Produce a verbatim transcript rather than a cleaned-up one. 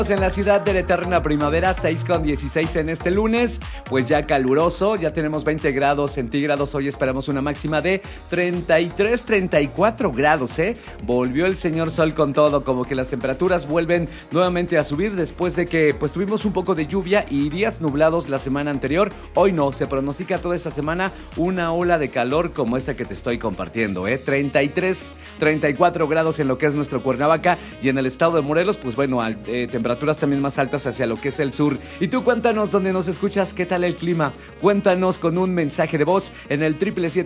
En la ciudad de la eterna primavera, seis con dieciséis en este lunes, pues ya caluroso, ya tenemos veinte grados centígrados, hoy esperamos una máxima de treinta y tres, treinta y cuatro grados, ¿eh? Volvió el señor sol con todo, como que las temperaturas vuelven nuevamente a subir después de que pues tuvimos un poco de lluvia y días nublados la semana anterior. Hoy no, se pronostica toda esta semana una ola de calor como esta que te estoy compartiendo, ¿eh? treinta y tres, treinta y cuatro grados en lo que es nuestro Cuernavaca y en el estado de Morelos, pues bueno, al, eh, temperaturas también más altas hacia lo que es el sur. Y tú cuéntanos dónde nos escuchas, qué tal el clima. Cuéntanos con un mensaje de voz en el triple siete